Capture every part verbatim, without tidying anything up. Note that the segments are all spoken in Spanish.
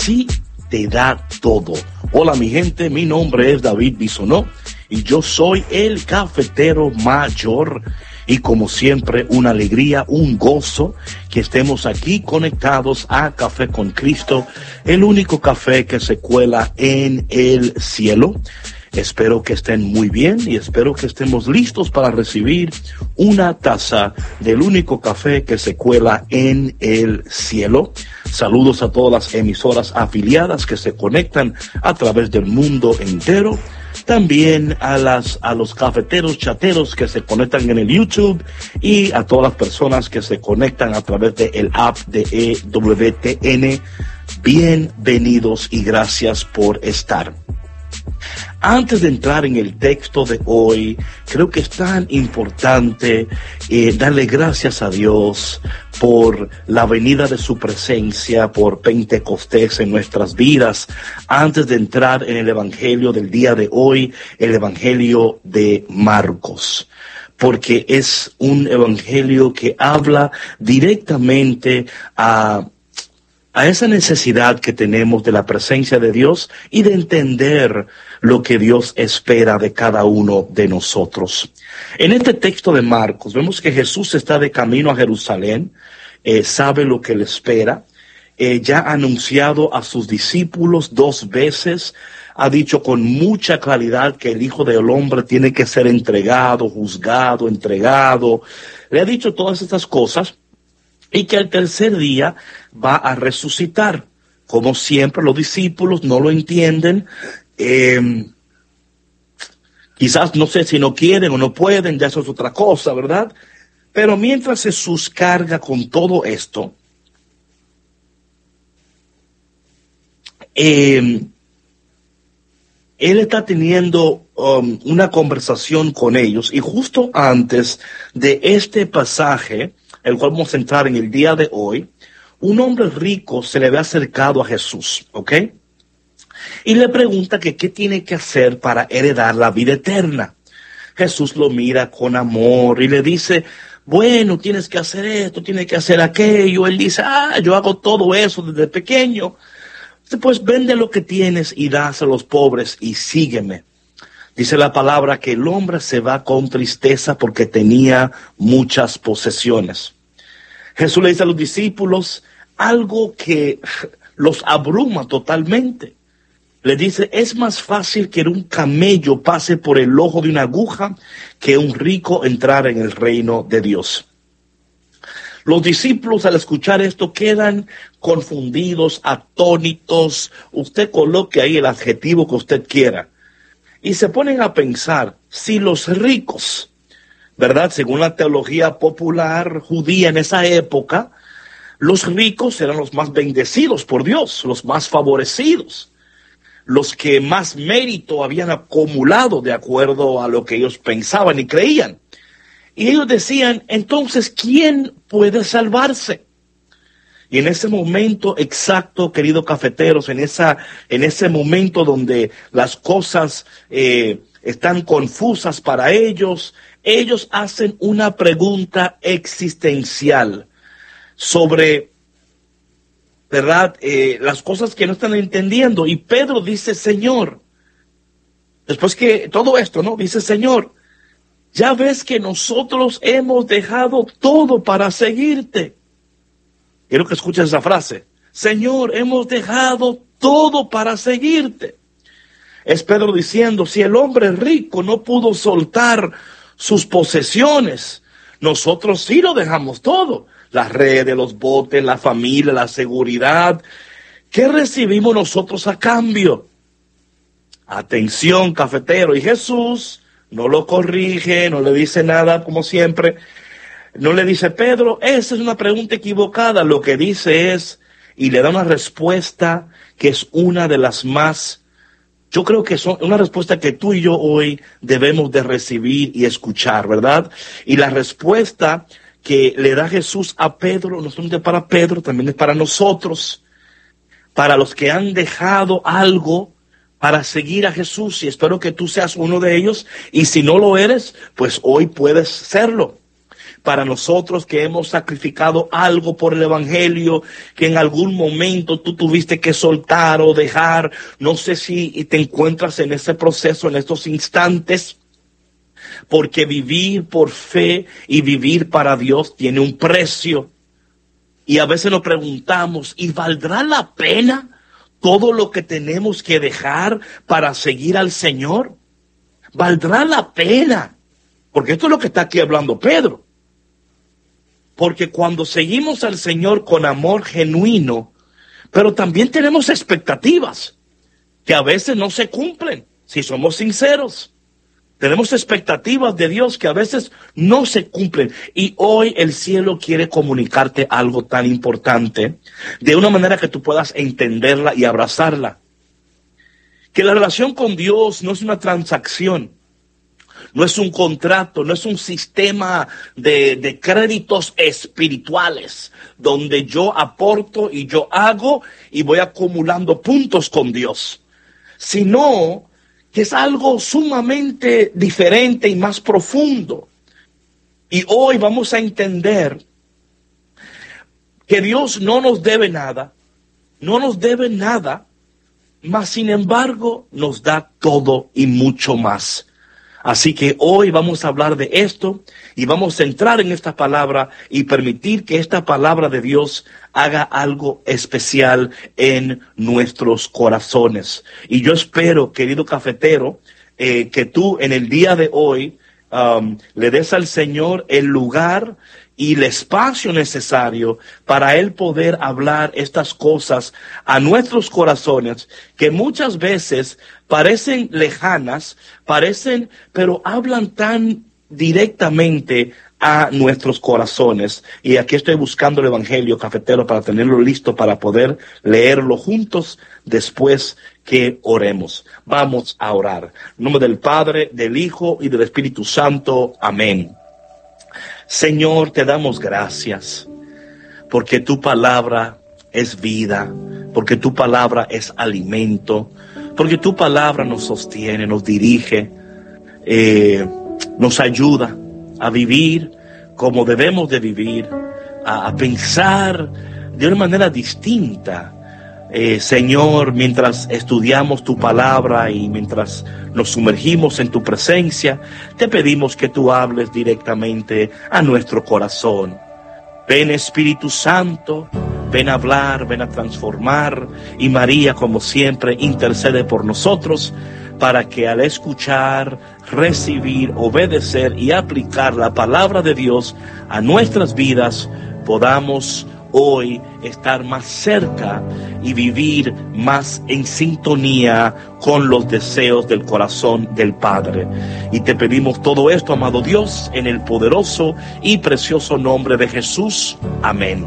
sí te da todo. Hola mi gente, mi nombre es David Bisonó y yo soy el cafetero mayor. Y como siempre, una alegría, un gozo que estemos aquí conectados a Café con Cristo, el único café que se cuela en el cielo. Espero que estén muy bien y espero que estemos listos para recibir una taza del único café que se cuela en el cielo. Saludos a todas las emisoras afiliadas que se conectan a través del mundo entero. También a las a los cafeteros chateros que se conectan en el YouTube y a todas las personas que se conectan a través del app de E W T N. Bienvenidos y gracias por estar. Antes de entrar en el texto de hoy, creo que es tan importante eh, darle gracias a Dios por la venida de su presencia, por Pentecostés en nuestras vidas. Antes de entrar en el evangelio del día de hoy, el evangelio de Marcos, porque es un evangelio que habla directamente a a esa necesidad que tenemos de la presencia de Dios y de entender lo que Dios espera de cada uno de nosotros. En este texto de Marcos vemos que Jesús está de camino a Jerusalén, eh, sabe lo que le espera, eh, ya ha anunciado a sus discípulos dos veces, ha dicho con mucha claridad que el Hijo del Hombre tiene que ser entregado, juzgado, entregado. Le ha dicho todas estas cosas. Y que al tercer día va a resucitar. Como siempre, los discípulos no lo entienden. Eh, quizás no sé si no quieren o no pueden, ya eso es otra cosa, ¿verdad? Pero mientras Jesús carga con todo esto, eh, Él está teniendo um, una conversación con ellos. Y justo antes de este pasaje, el cual vamos a entrar en el día de hoy, un hombre rico se le ve acercado a Jesús, ¿ok? Y le pregunta que qué tiene que hacer para heredar la vida eterna. Jesús lo mira con amor y le dice, bueno, tienes que hacer esto, tienes que hacer aquello. Él dice, ah, yo hago todo eso desde pequeño. Pues vende lo que tienes y das a los pobres y sígueme. Dice la palabra que el hombre se va con tristeza porque tenía muchas posesiones. Jesús le dice a los discípulos algo que los abruma totalmente. Le dice, es más fácil que un camello pase por el ojo de una aguja que un rico entrar en el reino de Dios. Los discípulos al escuchar esto quedan confundidos, atónitos. Usted coloque ahí el adjetivo que usted quiera. Y se ponen a pensar, si los ricos, ¿verdad? Según la teología popular judía en esa época, los ricos eran los más bendecidos por Dios, los más favorecidos, los que más mérito habían acumulado de acuerdo a lo que ellos pensaban y creían. Y ellos decían, entonces, ¿quién puede salvarse? Y en ese momento exacto, queridos cafeteros, en esa, en ese momento donde las cosas eh, están confusas para ellos, ellos hacen una pregunta existencial sobre, ¿verdad? Eh, las cosas que no están entendiendo. Y Pedro dice, Señor, después que todo esto, ¿no? Dice, Señor, ya ves que nosotros hemos dejado todo para seguirte. Quiero que escuches esa frase. Señor, hemos dejado todo para seguirte. Es Pedro diciendo, si el hombre rico no pudo soltar sus posesiones, nosotros sí lo dejamos todo. Las redes, los botes, la familia, la seguridad. ¿Qué recibimos nosotros a cambio? Atención, cafetero. Y Jesús no lo corrige, no le dice nada como siempre. No le dice, Pedro, esa es una pregunta equivocada. Lo que dice es, y le da una respuesta que es una de las más, yo creo que es una respuesta que tú y yo hoy debemos de recibir y escuchar, ¿verdad? Y la respuesta que le da Jesús a Pedro, no solamente para Pedro, también es para nosotros, para los que han dejado algo para seguir a Jesús, y espero que tú seas uno de ellos, y si no lo eres, pues hoy puedes serlo. para nosotros que hemos sacrificado algo por el evangelio, que en algún momento tú tuviste que soltar o dejar. No sé si te encuentras en ese proceso en estos instantes, porque vivir por fe y vivir para Dios tiene un precio. Y a veces nos preguntamos, ¿y valdrá la pena todo lo que tenemos que dejar para seguir al Señor? ¿Valdrá la pena? Porque esto es lo que está aquí hablando Pedro. Porque cuando seguimos al Señor con amor genuino, pero también tenemos expectativas que a veces no se cumplen, si somos sinceros. Tenemos expectativas de Dios que a veces no se cumplen. Y hoy el cielo quiere comunicarte algo tan importante, de una manera que tú puedas entenderla y abrazarla. Que la relación con Dios no es una transacción, no es un contrato, no es un sistema de, de créditos espirituales, donde yo aporto y yo hago y voy acumulando puntos con Dios. Sino que es algo sumamente diferente y más profundo. Y hoy vamos a entender que Dios no nos debe nada, no nos debe nada, mas sin embargo nos da todo y mucho más. Así que hoy vamos a hablar de esto y vamos a entrar en esta palabra y permitir que esta palabra de Dios haga algo especial en nuestros corazones. Y yo espero, querido cafetero, eh, que tú en el día de hoy um, le des al Señor el lugar y el espacio necesario para Él poder hablar estas cosas a nuestros corazones, que muchas veces parecen lejanas, parecen, pero hablan tan directamente a nuestros corazones. Y aquí estoy buscando el Evangelio, cafetero, para tenerlo listo para poder leerlo juntos después que oremos. Vamos a orar. En nombre del Padre, del Hijo y del Espíritu Santo. Amén. Señor, te damos gracias porque tu palabra es vida, porque tu palabra es alimento, porque tu palabra nos sostiene, nos dirige, eh, nos ayuda a vivir como debemos de vivir, a, a pensar de una manera distinta. Eh, Señor, mientras estudiamos tu palabra y mientras nos sumergimos en tu presencia, te pedimos que tú hables directamente a nuestro corazón. Ven, Espíritu Santo, ven a hablar, ven a transformar, y María, como siempre, intercede por nosotros para que al escuchar, recibir, obedecer y aplicar la palabra de Dios a nuestras vidas, podamos hoy estar más cerca y vivir más en sintonía con los deseos del corazón del Padre. Y te pedimos todo esto, amado Dios, en el poderoso y precioso nombre de Jesús. Amén.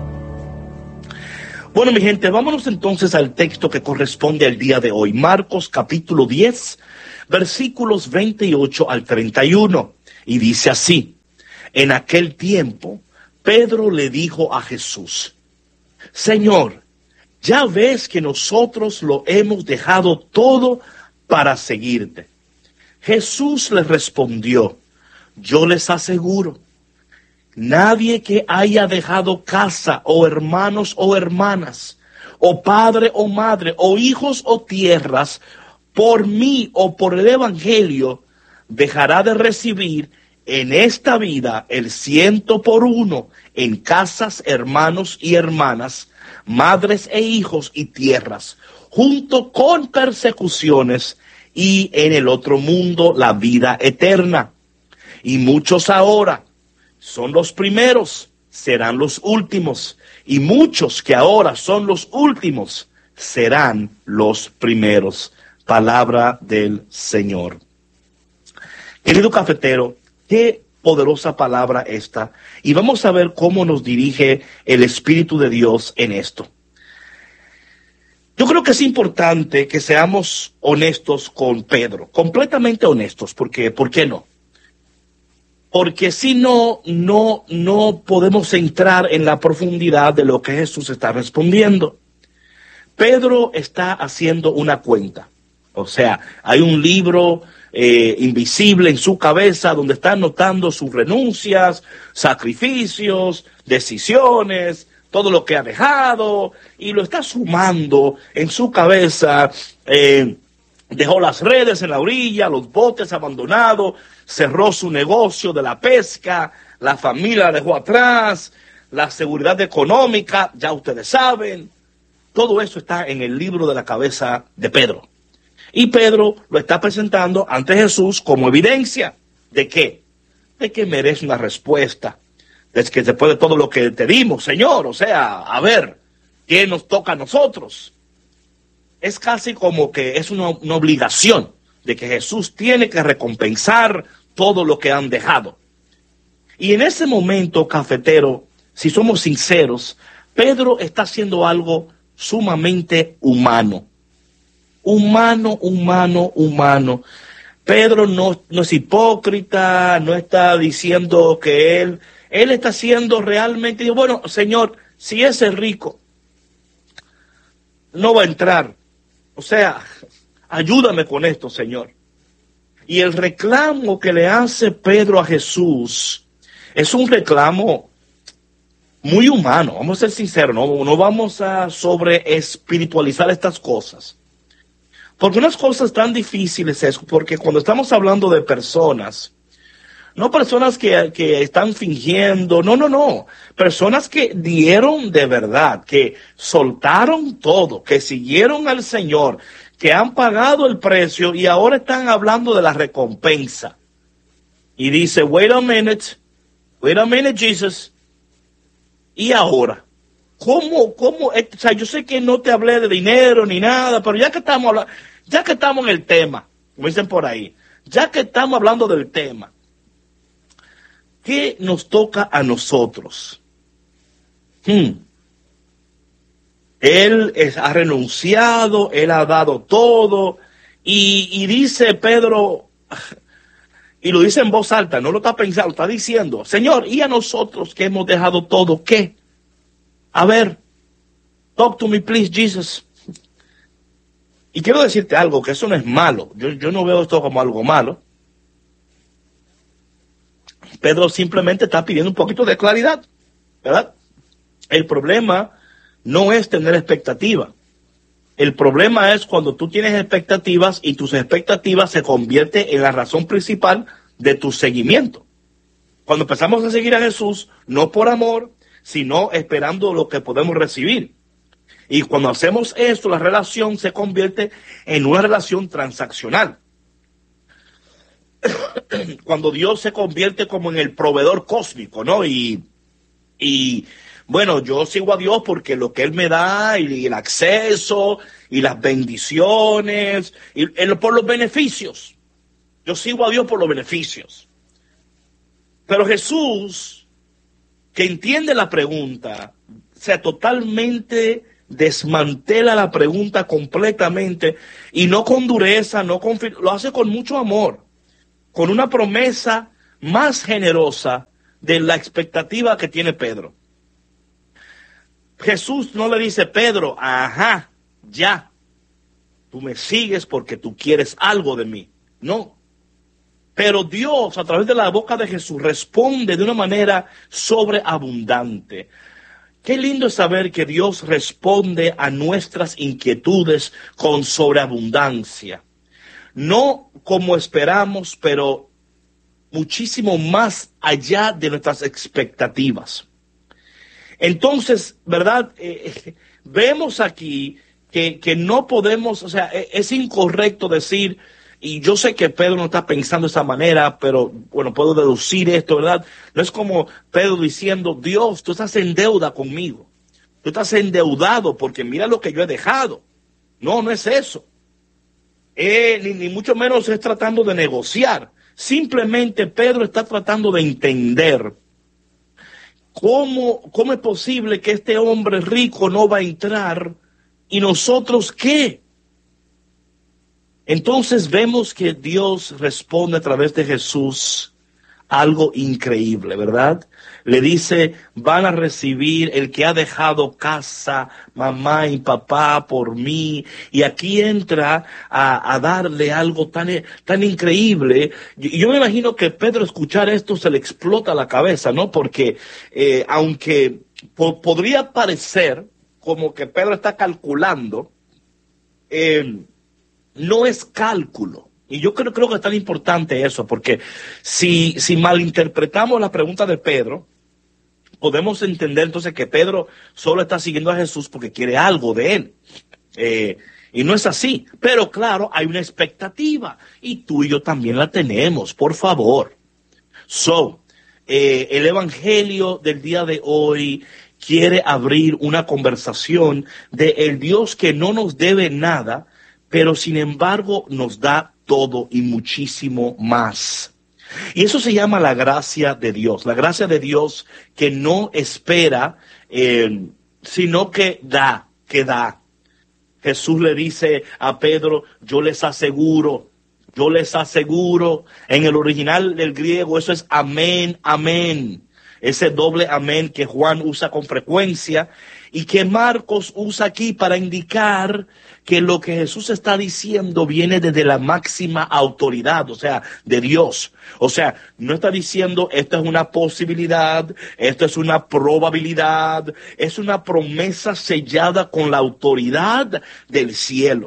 Bueno, mi gente, vámonos entonces al texto que corresponde al día de hoy. Marcos capítulo diez, versículos veintiocho al treinta y uno. Y dice así: en aquel tiempo, Pedro le dijo a Jesús: Señor, ya ves que nosotros lo hemos dejado todo para seguirte. Jesús le respondió: yo les aseguro, nadie que haya dejado casa o hermanos o hermanas, o padre o madre, o hijos o tierras, por mí o por el evangelio, dejará de recibir en esta vida el ciento por uno en casas, hermanos y hermanas, madres e hijos y tierras, junto con persecuciones, y en el otro mundo la vida eterna. Y muchos ahora son los primeros, serán los últimos, y muchos que ahora son los últimos serán los primeros. Palabra del Señor. Querido cafetero, qué poderosa palabra esta, y vamos a ver cómo nos dirige el Espíritu de Dios en esto. Yo creo que es importante que seamos honestos con Pedro, completamente honestos, porque ¿por qué no? Porque si no, no, no podemos entrar en la profundidad de lo que Jesús está respondiendo. Pedro está haciendo una cuenta. O sea, hay un libro eh, invisible en su cabeza, donde está anotando sus renuncias, sacrificios, decisiones, todo lo que ha dejado, y lo está sumando en su cabeza. eh, Dejó las redes en la orilla, los botes abandonados, cerró su negocio de la pesca, la familia la dejó atrás, la seguridad económica, ya ustedes saben. Todo eso está en el libro de la cabeza de Pedro. Y Pedro lo está presentando ante Jesús como evidencia. ¿De qué? De que merece una respuesta. De que después de todo lo que te dimos, Señor, o sea, a ver, ¿qué nos toca a nosotros? Es casi como que es una, una obligación de que Jesús tiene que recompensar todo lo que han dejado. Y en ese momento, cafetero, si somos sinceros, Pedro está haciendo algo sumamente humano. Humano, humano, humano. Pedro no, no es hipócrita, no está diciendo que él, él está haciendo realmente, bueno, Señor, si ese rico no va a entrar, o sea, ayúdame con esto, Señor. Y el reclamo que le hace Pedro a Jesús es un reclamo muy humano. Vamos a ser sinceros, no, no vamos a sobre espiritualizar estas cosas. Porque unas cosas tan difíciles es porque cuando estamos hablando de personas, no personas que, que están fingiendo, no, no, no. Personas que dieron de verdad, que soltaron todo, que siguieron al Señor, que han pagado el precio y ahora están hablando de la recompensa. Y dice, wait a minute, wait a minute, Jesus. ¿Y ahora? ¿Cómo, cómo? O sea, yo sé que no te hablé de dinero ni nada, pero ya que estamos hablando, ya que estamos en el tema, como dicen por ahí, ya que estamos hablando del tema, ¿qué nos toca a nosotros? Hmm. Él es, ha renunciado, él ha dado todo, y, y dice Pedro, y lo dice en voz alta, no lo está pensando, lo está diciendo, Señor, ¿y a nosotros que hemos dejado todo, qué? A ver, talk to me please, Jesus. Y quiero decirte algo, que eso no es malo, yo, yo no veo esto como algo malo. Pedro simplemente está pidiendo un poquito de claridad, ¿verdad? El problema no es tener expectativa. El problema es cuando tú tienes expectativas y tus expectativas se convierten en la razón principal de tu seguimiento. Cuando empezamos a seguir a Jesús, no por amor, sino esperando lo que podemos recibir. Y cuando hacemos esto, la relación se convierte en una relación transaccional. Cuando Dios se convierte como en el proveedor cósmico, ¿no? Y, y bueno, yo sigo a Dios porque lo que Él me da y el acceso y las bendiciones, y, y por los beneficios. Yo sigo a Dios por los beneficios. Pero Jesús, que entiende la pregunta, o sea, totalmente desmantela la pregunta completamente y no con dureza, no con, lo hace con mucho amor, con una promesa más generosa de la expectativa que tiene Pedro. Jesús no le dice, Pedro, ajá, ya, tú me sigues porque tú quieres algo de mí. No. Pero Dios, a través de la boca de Jesús, responde de una manera sobreabundante. Qué lindo es saber que Dios responde a nuestras inquietudes con sobreabundancia. No como esperamos, pero muchísimo más allá de nuestras expectativas. Entonces, ¿verdad? Eh, vemos aquí que, que no podemos, o sea, es incorrecto decir, y yo sé que Pedro no está pensando de esa manera, pero bueno, puedo deducir esto, ¿verdad? No es como Pedro diciendo, Dios, tú estás en deuda conmigo. Tú estás endeudado porque mira lo que yo he dejado. No, no es eso. Eh, ni, ni mucho menos es tratando de negociar. Simplemente Pedro está tratando de entender cómo, cómo es posible que este hombre rico no va a entrar y nosotros qué. Entonces vemos que Dios responde a través de Jesús algo increíble, ¿verdad? Le dice, van a recibir el que ha dejado casa, mamá y papá por mí. Y aquí entra a, a darle algo tan, tan increíble. Yo, yo me imagino que Pedro escuchar esto se le explota la cabeza, ¿no? Porque eh, aunque po- podría parecer como que Pedro está calculando, eh, no es cálculo. Y yo creo, creo que es tan importante eso, porque si, si malinterpretamos la pregunta de Pedro, podemos entender entonces que Pedro solo está siguiendo a Jesús porque quiere algo de él. Eh, y no es así. Pero claro, hay una expectativa. Y tú y yo también la tenemos, por favor. So, eh, el Evangelio del día de hoy quiere abrir una conversación de el Dios que no nos debe nada, pero sin embargo nos da todo y muchísimo más. Y eso se llama la gracia de Dios, la gracia de Dios que no espera, eh, sino que da, que da. Jesús le dice a Pedro, yo les aseguro, yo les aseguro, en el original del griego eso es amén, amén. Ese doble amén que Juan usa con frecuencia y que Marcos usa aquí para indicar que lo que Jesús está diciendo viene desde la máxima autoridad, o sea, de Dios. O sea, no está diciendo esto es una posibilidad, esto es una probabilidad, es una promesa sellada con la autoridad del cielo.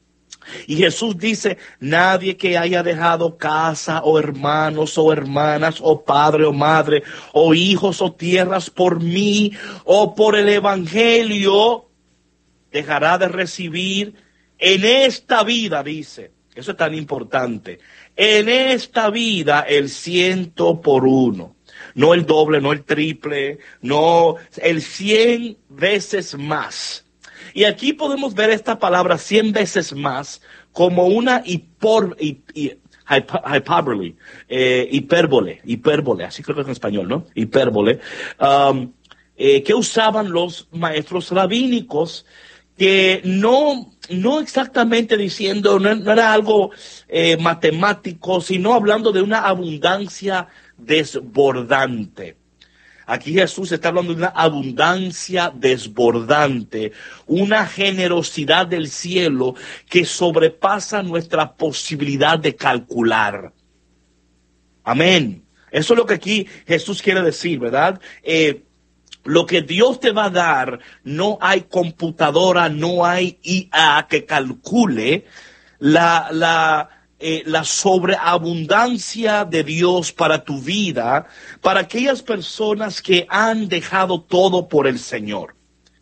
Y Jesús dice, nadie que haya dejado casa o hermanos o hermanas o padre o madre o hijos o tierras por mí o por el evangelio dejará de recibir en esta vida, dice. Eso es tan importante. En esta vida el ciento por uno. No el doble, no el triple, no el cien veces más. Y aquí podemos ver esta palabra cien veces más como una hipor, hi, hi, hyperbole, eh, hipérbole, hipérbole, así creo que es en español, ¿no? Hipérbole, um, eh, que usaban los maestros rabínicos, que no, no exactamente diciendo, no, no era algo eh, matemático, sino hablando de una abundancia desbordante. Aquí Jesús está hablando de una abundancia desbordante, una generosidad del cielo que sobrepasa nuestra posibilidad de calcular. Amén. Eso es lo que aquí Jesús quiere decir, ¿verdad? Eh, lo que Dios te va a dar, no hay computadora, no hay I A que calcule la, la, eh, la sobreabundancia de Dios para tu vida, para aquellas personas que han dejado todo por el Señor.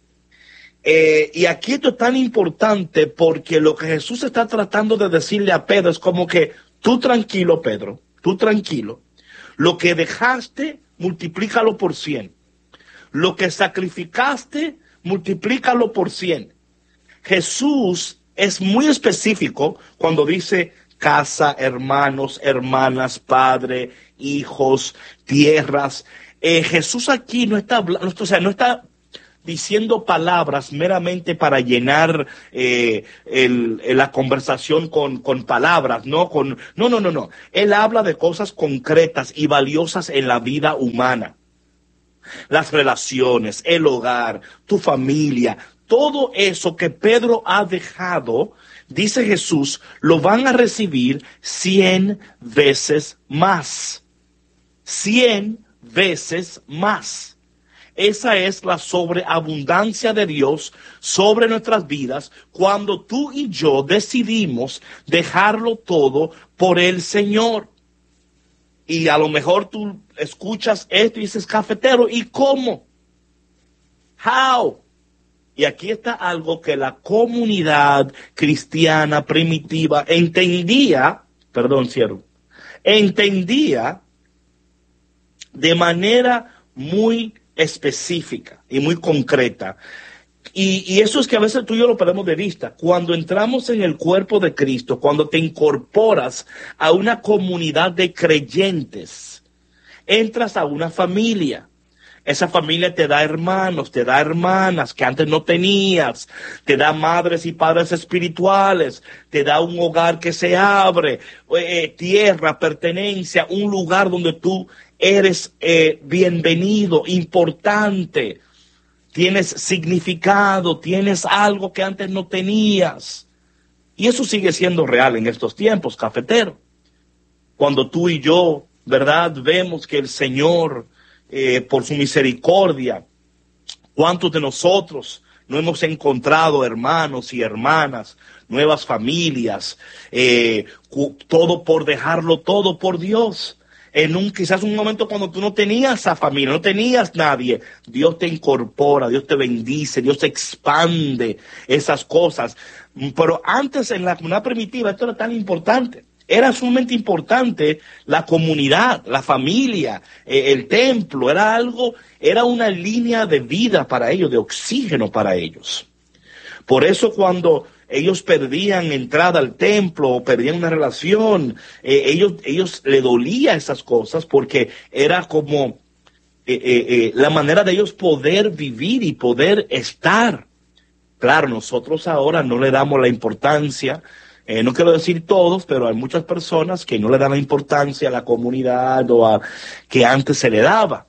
Eh, y aquí esto es tan importante porque lo que Jesús está tratando de decirle a Pedro es como que tú tranquilo, Pedro, tú tranquilo. Lo que dejaste, multiplícalo por cien. Lo que sacrificaste, multiplícalo por cien. Jesús es muy específico cuando dice casa, hermanos, hermanas, padre, hijos, tierras. Eh, Jesús aquí no está hablando, o sea, no está diciendo palabras meramente para llenar eh, el, la conversación con, con palabras, ¿no? Con, no, no, no, no. Él habla de cosas concretas y valiosas en la vida humana. Las relaciones, el hogar, tu familia, todo eso que Pedro ha dejado, dice Jesús, lo van a recibir cien veces más. Cien veces más. Esa es la sobreabundancia de Dios sobre nuestras vidas cuando tú y yo decidimos dejarlo todo por el Señor. Y a lo mejor tú escuchas esto y dices, cafetero, ¿y cómo? How? Y aquí está algo que la comunidad cristiana primitiva entendía, perdón, cierro, entendía de manera muy específica y muy concreta. Y, y eso es que a veces tú y yo lo perdemos de vista. Cuando entramos en el cuerpo de Cristo, cuando te incorporas a una comunidad de creyentes, entras a una familia. Esa familia te da hermanos, te da hermanas que antes no tenías, te da madres y padres espirituales, te da un hogar que se abre, eh, tierra, pertenencia, un lugar donde tú eres eh, bienvenido, importante, tienes significado, tienes algo que antes no tenías. Y eso sigue siendo real en estos tiempos, cafetero. Cuando tú y yo, ¿verdad?, vemos que el Señor, eh, por su misericordia, ¿cuántos de nosotros no hemos encontrado hermanos y hermanas, nuevas familias, eh, todo por dejarlo todo por Dios? En un quizás un momento cuando tú no tenías a familia, no tenías nadie, Dios te incorpora, Dios te bendice, Dios te expande esas cosas. Pero antes, en la comunidad primitiva, esto era tan importante. Era sumamente importante la comunidad, la familia, eh, el templo, era algo, era una línea de vida para ellos, de oxígeno para ellos. Por eso cuando ellos perdían entrada al templo o perdían una relación, eh, ellos, ellos le dolía esas cosas porque era como eh, eh, eh, la manera de ellos poder vivir y poder estar. Claro, nosotros ahora no le damos la importancia. Eh, no quiero decir todos, pero hay muchas personas que no le dan la importancia a la comunidad o a que antes se le daba.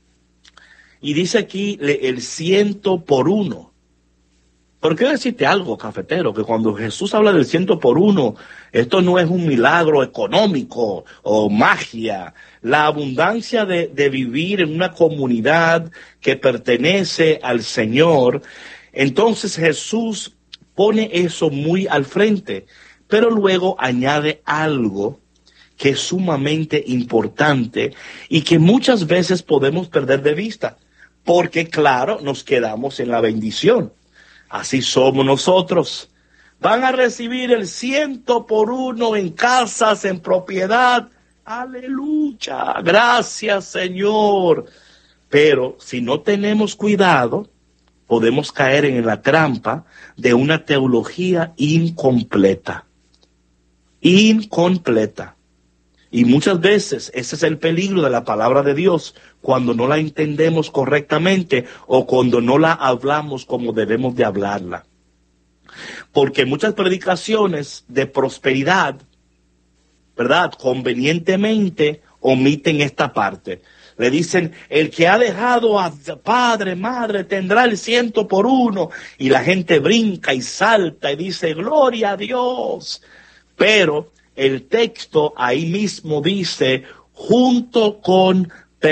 Y dice aquí le, el ciento por uno. Pero quiero decirte algo, cafetero, que cuando Jesús habla del ciento por uno, esto no es un milagro económico o magia. La abundancia de, de vivir en una comunidad que pertenece al Señor. Entonces Jesús pone eso muy al frente. Pero luego añade algo que es sumamente importante y que muchas veces podemos perder de vista, porque claro, nos quedamos en la bendición. Así somos nosotros. Van a recibir el ciento por uno en casas, en propiedad. Aleluya, gracias Señor. Pero si no tenemos cuidado, podemos caer en la trampa de una teología incompleta. Incompleta. Y muchas veces ese es el peligro de la palabra de Dios, cuando no la entendemos correctamente o cuando no la hablamos como debemos de hablarla. Porque muchas predicaciones de prosperidad, ¿verdad?, convenientemente omiten esta parte. Le dicen, el que ha dejado a padre, madre, tendrá el ciento por uno. Y la gente brinca y salta y dice, gloria a Dios. Pero el texto ahí mismo dice, junto con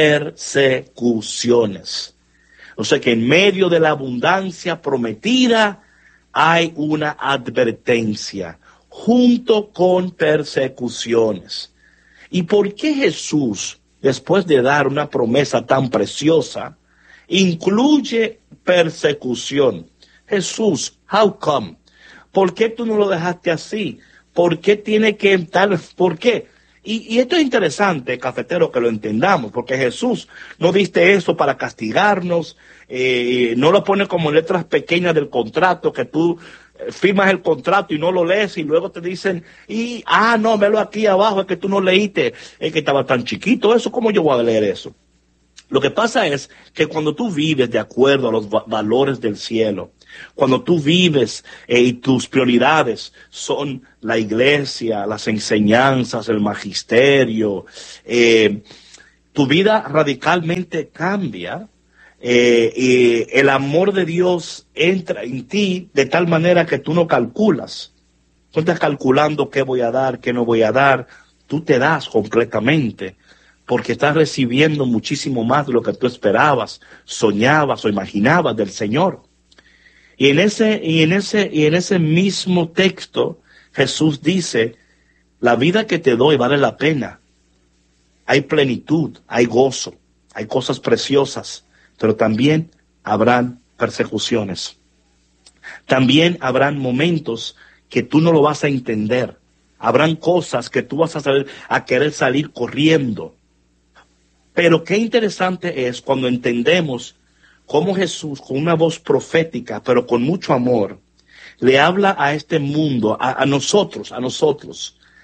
persecuciones. O sea que en medio de la abundancia prometida hay una advertencia, junto con persecuciones. ¿Y por qué Jesús, después de dar una promesa tan preciosa, incluye persecución? Jesús, how come? ¿Por qué tú no lo dejaste así? ¿Por qué tiene que estar? ¿Por qué? Y, y esto es interesante, cafetero, que lo entendamos, porque Jesús no diste eso para castigarnos, eh, no lo pone como letras pequeñas del contrato, que tú eh, firmas el contrato y no lo lees y luego te dicen, y ah, no, velo aquí abajo, es que tú no leíste, es que estaba tan chiquito, eso, ¿cómo yo voy a leer eso? Lo que pasa es que cuando tú vives de acuerdo a los va- valores del cielo, cuando tú vives eh, y tus prioridades son la iglesia, las enseñanzas, el magisterio, eh, tu vida radicalmente cambia, eh, y el amor de Dios entra en ti de tal manera que tú no calculas. Tú estás calculando qué voy a dar, qué no voy a dar. Tú te das completamente, porque estás recibiendo muchísimo más de lo que tú esperabas, soñabas o imaginabas del Señor. Y en ese, y en ese, y en ese mismo texto, Jesús dice, la vida que te doy vale la pena. Hay plenitud, hay gozo, hay cosas preciosas, pero también habrán persecuciones. También habrán momentos que tú no lo vas a entender. Habrán cosas que tú vas a saber, a querer salir corriendo. Pero qué interesante es cuando entendemos cómo Jesús, con una voz profética, pero con mucho amor, le habla a este mundo, a, a nosotros, a nosotros,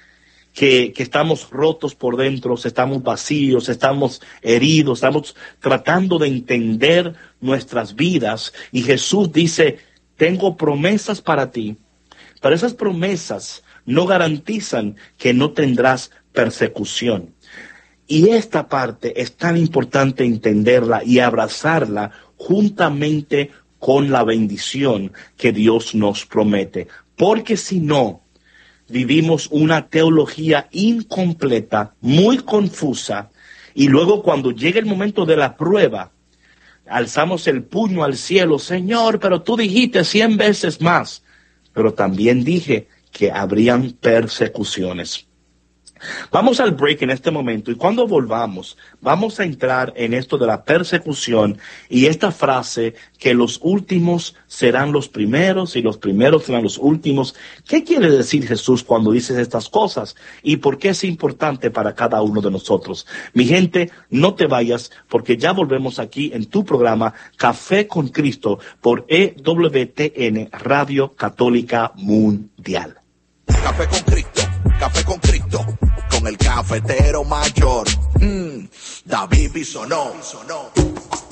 que, que estamos rotos por dentro, estamos vacíos, estamos heridos, estamos tratando de entender nuestras vidas. Y Jesús dice, tengo promesas para ti, pero esas promesas no garantizan que no tendrás persecución. Y esta parte es tan importante entenderla y abrazarla juntamente con la bendición que Dios nos promete. Porque si no, vivimos una teología incompleta, muy confusa, y luego cuando llega el momento de la prueba, alzamos el puño al cielo, Señor, pero tú dijiste cien veces más, pero también dije que habrían persecuciones. Vamos al break en este momento y cuando volvamos vamos a entrar en esto de la persecución y esta frase que los últimos serán los primeros y los primeros serán los últimos. ¿Qué quiere decir Jesús cuando dice estas cosas y por qué es importante para cada uno de nosotros? Mi gente, no te vayas porque ya volvemos aquí en tu programa Café con Cristo por E W T N Radio Católica Mundial. Café con Cristo, Café con Cristo, con el cafetero mayor, mm, David Bisonó.